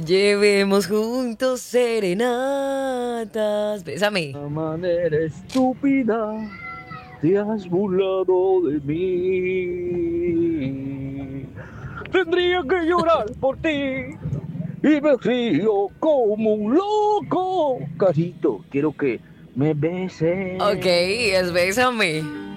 Llevemos juntos serenatas. Bésame. De manera estúpida te has burlado de mí. Tendría que llorar por ti y me río como un loco. Carito, quiero que me beses. Ok, es bésame.